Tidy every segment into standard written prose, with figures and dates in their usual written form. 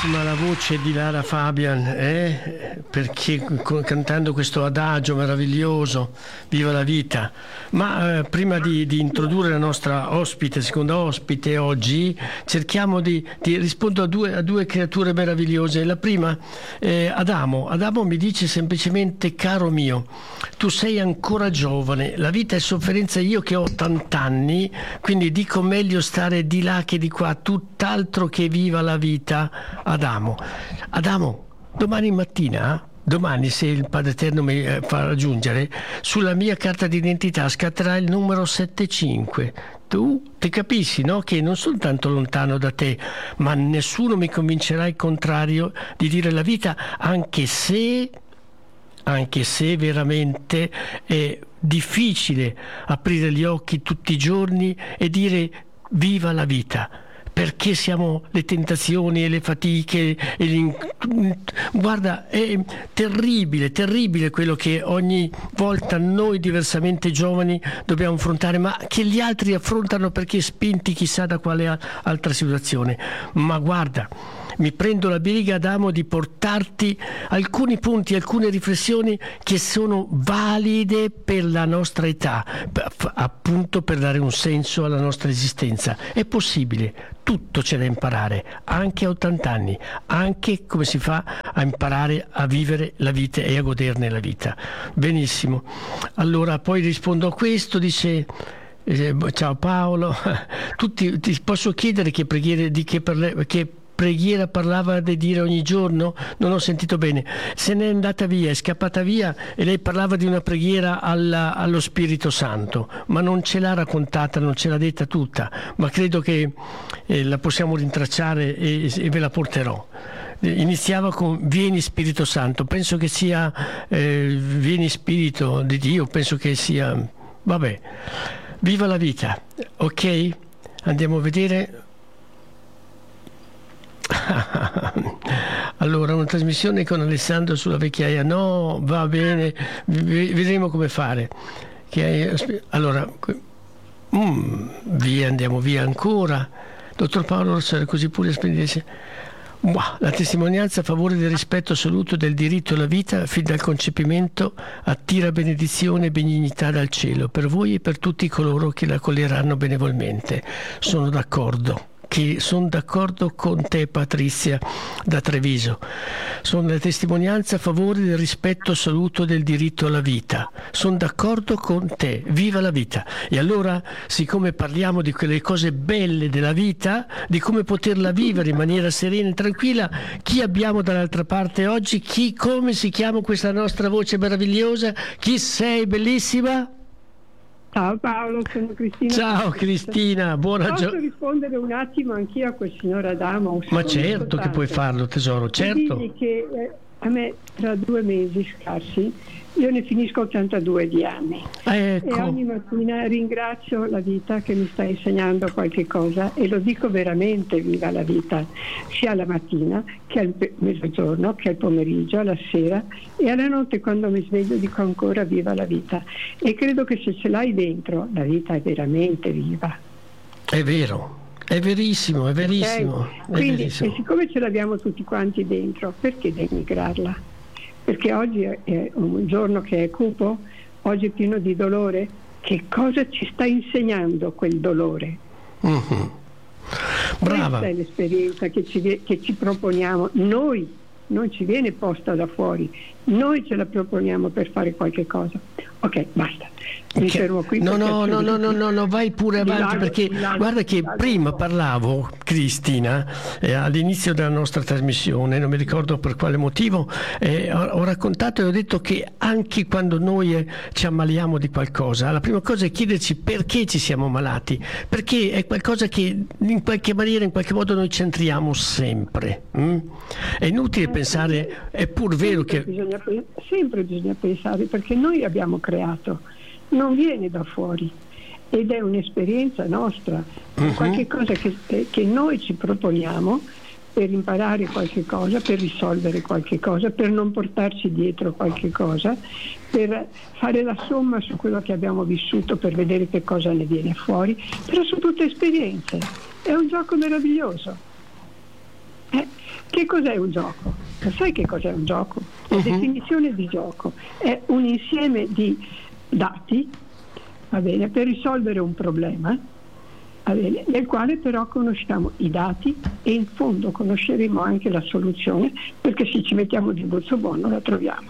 Bellissima la voce di Lara Fabian, perché cantando questo adagio meraviglioso, viva la vita. Ma prima di introdurre la nostra ospite, seconda ospite oggi, cerchiamo di rispondere a due creature meravigliose. La prima, Adamo mi dice semplicemente: caro mio, tu sei ancora giovane, la vita è sofferenza, io che ho 80 anni, quindi dico meglio stare di là che di qua, tutt'altro che viva la vita. Adamo, domani mattina, se il Padre Eterno mi fa raggiungere, sulla mia carta d'identità scatterà il numero 75. Tu ti capisci, no? Che non sono tanto lontano da te, ma nessuno mi convincerà il contrario di dire la vita, anche se veramente è difficile aprire gli occhi tutti i giorni e dire viva la vita. Perché siamo le tentazioni e le fatiche guarda, è terribile quello che ogni volta noi diversamente giovani dobbiamo affrontare, ma che gli altri affrontano perché spinti chissà da quale altra situazione. Ma guarda, mi prendo la briga, Adamo, di portarti alcuni punti, alcune riflessioni che sono valide per la nostra età, appunto per dare un senso alla nostra esistenza. È possibile, tutto c'è da imparare, anche a 80 anni, anche come si fa a imparare a vivere la vita e a goderne la vita. Benissimo. Allora, poi rispondo a questo, dice... ciao Paolo, ti posso chiedere che preghiera parlava di dire ogni giorno? Non ho sentito bene. Se n'è andata via, è scappata via, e lei parlava di una preghiera allo Spirito Santo, ma non ce l'ha raccontata, non ce l'ha detta tutta, ma credo che la possiamo rintracciare e ve la porterò. Iniziava con vieni Spirito Santo, penso che sia vieni Spirito di Dio, penso che sia, vabbè, viva la vita. Ok, andiamo a vedere. Allora, una trasmissione con Alessandro sulla vecchiaia, no, va bene, vedremo come fare. Allora, via, andiamo via ancora. Dottor Paolo Rossero, così pure splendidissimo. La testimonianza a favore del rispetto assoluto del diritto alla vita fin dal concepimento attira benedizione e benignità dal cielo per voi e per tutti coloro che la accoglieranno benevolmente. Sono d'accordo con te, Patrizia da Treviso. Sono la testimonianza a favore del rispetto assoluto del diritto alla vita. Sono d'accordo con te, viva la vita. E allora, siccome parliamo di quelle cose belle della vita, di come poterla vivere in maniera serena e tranquilla, chi abbiamo dall'altra parte oggi? Come si chiama questa nostra voce meravigliosa? Chi sei, bellissima? Ciao Paolo, sono Cristina. Ciao Cristina, buona giornata. Posso rispondere un attimo anch'io a quel signor Adamo? Ma certo che puoi farlo, tesoro, certo. Digli che a me tra 2 mesi scarsi io ne finisco 82 di anni. Ecco. E ogni mattina ringrazio la vita che mi sta insegnando qualche cosa, e lo dico veramente, viva la vita, sia la mattina che al mezzogiorno, che al pomeriggio, alla sera e alla notte quando mi sveglio dico ancora viva la vita. E credo che se ce l'hai dentro la vita è veramente viva. È vero. È verissimo, è verissimo. Okay? È quindi, verissimo. E siccome ce l'abbiamo tutti quanti dentro, perché denigrarla? Perché oggi è un giorno che è cupo, oggi è pieno di dolore. Che cosa ci sta insegnando quel dolore? Mm-hmm. Brava. Questa è l'esperienza che ci proponiamo noi, non ci viene posta da fuori, noi ce la proponiamo per fare qualche cosa. Ok, basta. Mi fermo qui. No, vai pure avanti, perché guarda che prima parlavo, Cristina, all'inizio della nostra trasmissione, non mi ricordo per quale motivo, ho raccontato e ho detto che anche quando noi ci ammaliamo di qualcosa, la prima cosa è chiederci perché ci siamo malati, perché è qualcosa che in qualche maniera, in qualche modo noi centriamo sempre. È inutile pensare, è pur vero che... Sempre bisogna pensare, perché noi abbiamo creato, non viene da fuori ed è un'esperienza nostra, qualche cosa che noi ci proponiamo per imparare qualche cosa, per risolvere qualche cosa, per non portarci dietro qualche cosa, per fare la somma su quello che abbiamo vissuto, per vedere che cosa ne viene fuori, però sono tutte esperienze, è un gioco meraviglioso. Che cos'è un gioco? Lo sai che cos'è un gioco? La definizione di gioco è un insieme di dati, va bene, per risolvere un problema, va bene, nel quale però conosciamo i dati e in fondo conosceremo anche la soluzione, perché se ci mettiamo di bozzo buono la troviamo.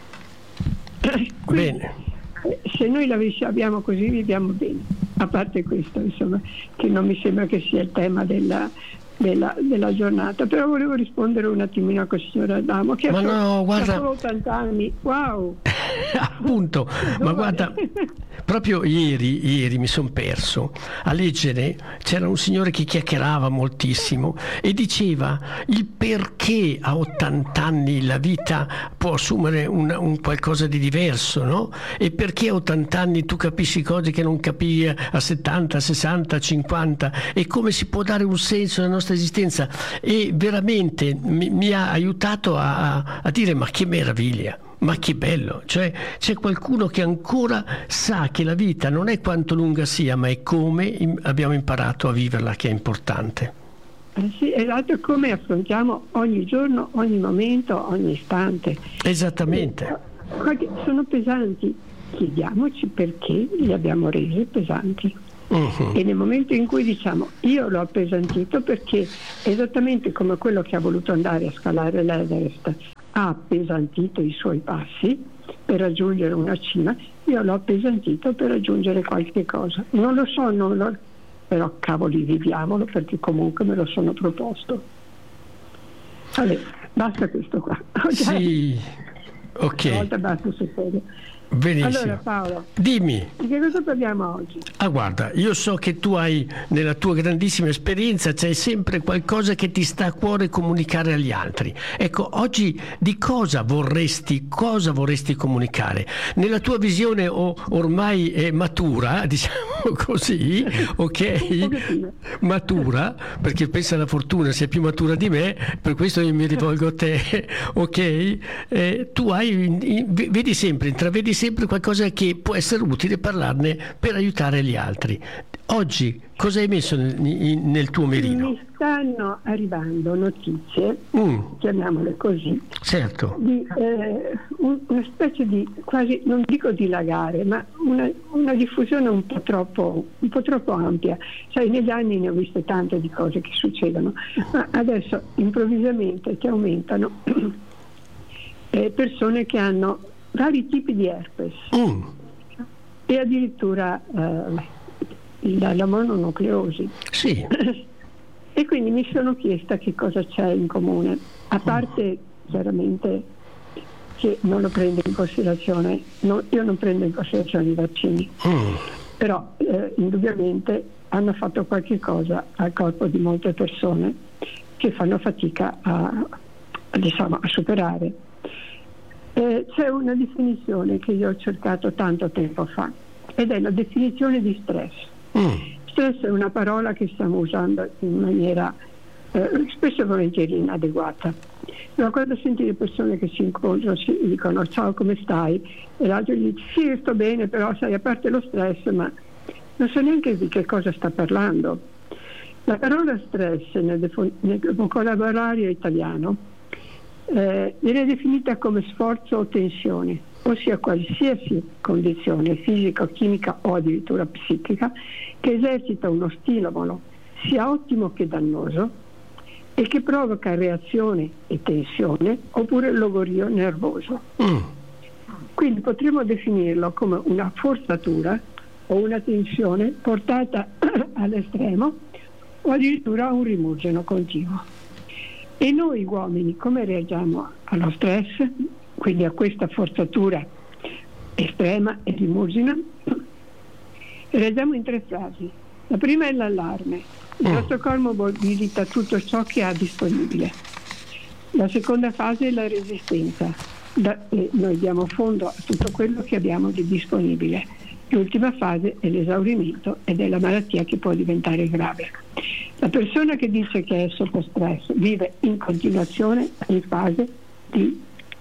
Quindi, Bene. se noi abbiamo così, viviamo bene. A parte questo, insomma, che non mi sembra che sia il tema della giornata, però volevo rispondere un attimino a questa signora Adamo che ha solo 80 anni. Wow. Appunto, ma guarda, proprio ieri mi sono perso a leggere, c'era un signore che chiacchierava moltissimo e diceva il perché a 80 anni la vita può assumere un qualcosa di diverso, no? E perché a 80 anni tu capisci cose che non capivi a 70, 60, 50, e come si può dare un senso alla nostra esistenza. E veramente mi ha aiutato a dire ma che meraviglia, ma che bello, cioè c'è qualcuno che ancora sa che la vita non è quanto lunga sia, ma è come abbiamo imparato a viverla che è importante. Sì, esatto, come affrontiamo ogni giorno, ogni momento, ogni istante. Esattamente. Sono pesanti, chiediamoci perché li abbiamo resi pesanti. E nel momento in cui diciamo io l'ho appesantito perché esattamente come quello che ha voluto andare a scalare l'Everest ha appesantito i suoi passi per raggiungere una cima, io l'ho appesantito per raggiungere qualche cosa. Non lo so, però cavoli, viviamolo, perché comunque me lo sono proposto. Vabbè, basta questo qua. Okay? Sì, ok. Una volta basta su serio. Benissimo. Allora Paolo, dimmi. di che cosa parliamo oggi? Guarda, io so che tu hai, nella tua grandissima esperienza, c'è sempre qualcosa che ti sta a cuore comunicare agli altri. Ecco, oggi di cosa vorresti comunicare? Nella tua visione ormai matura, diciamo così, ok? Matura, perché pensa alla Fortuna sia più matura di me, per questo io mi rivolgo a te, ok? Tu intravedi sempre qualcosa che può essere utile parlarne per aiutare gli altri. Oggi cosa hai messo nel tuo mirino? Mi stanno arrivando notizie, chiamiamole così, certo, di una specie di quasi, non dico dilagare, ma una diffusione un po' troppo ampia. Sai, negli anni ne ho viste tante di cose che succedono, ma adesso improvvisamente ti aumentano persone che hanno vari tipi di herpes e addirittura la mononucleosi. Sì. E quindi mi sono chiesta che cosa c'è in comune, a parte chiaramente che non lo prende in considerazione, io non prendo in considerazione i vaccini, però indubbiamente hanno fatto qualche cosa al corpo di molte persone che fanno fatica a superare. C'è una definizione che io ho cercato tanto tempo fa ed è la definizione di stress. Stress è una parola che stiamo usando in maniera spesso e volentieri inadeguata. Ma quando senti le persone che si incontrano si dicono ciao, come stai? E l'altro gli dice sì, sto bene, però sai, a parte lo stress, ma non so neanche di che cosa sta parlando. La parola stress nel vocabolario italiano viene definita come sforzo o tensione, ossia qualsiasi condizione fisica, chimica o addirittura psichica che esercita uno stimolo sia ottimo che dannoso e che provoca reazione e tensione oppure logorio nervoso. Quindi potremmo definirlo come una forzatura o una tensione portata all'estremo o addirittura un rimurgino continuo. E noi uomini come reagiamo allo stress, quindi a questa forzatura estrema e rimurgina? Reagiamo in 3 fasi. La prima è l'allarme. Il nostro corpo mobilita tutto ciò che ha disponibile. La seconda fase è la resistenza. Noi diamo fondo a tutto quello che abbiamo di disponibile. L'ultima fase è l'esaurimento ed è la malattia che può diventare grave. La persona che dice che è sotto stress vive in continuazione in fase di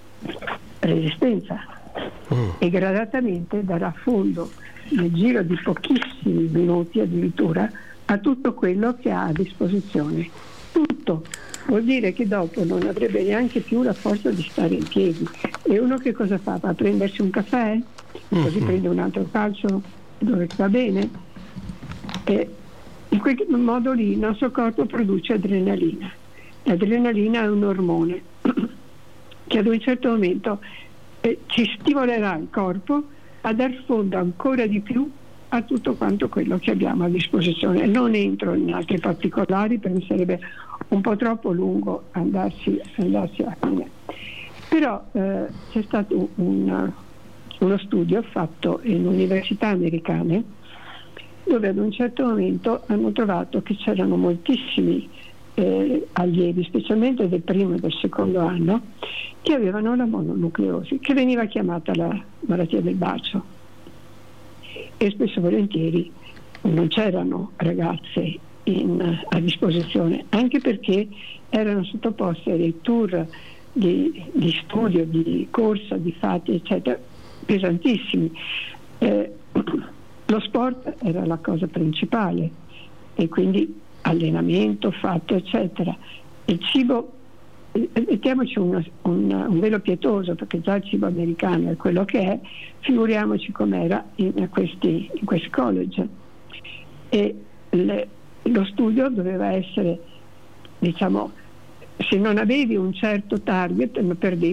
resistenza e gradatamente darà fondo nel giro di pochissimi minuti addirittura a tutto quello che ha a disposizione. Tutto tutto, vuol dire che dopo non avrebbe neanche più la forza di stare in piedi. E uno che cosa fa? Va a prendersi un caffè, così prende un altro calcio dove va bene, e in quel modo lì il nostro corpo produce adrenalina. L'adrenalina è un ormone che ad un certo momento ci stimolerà il corpo a dar fondo ancora di più a tutto quanto quello che abbiamo a disposizione. Non entro in altri particolari perché sarebbe un po' troppo lungo andarsi a fine. Però c'è stato uno studio fatto in università americane dove ad un certo momento hanno trovato che c'erano moltissimi allievi, specialmente del primo e del secondo anno, che avevano la mononucleosi, che veniva chiamata la malattia del bacio, e spesso e volentieri non c'erano ragazze a disposizione, anche perché erano sottoposte a dei tour di studio, di corsa, di fatti, eccetera, pesantissimi. Lo sport era la cosa principale e quindi allenamento fatto, eccetera. Il cibo, mettiamoci un velo pietoso, perché già il cibo americano è quello che è, figuriamoci com'era in questi college. E lo studio doveva essere, diciamo, se non avevi un certo target, perdevi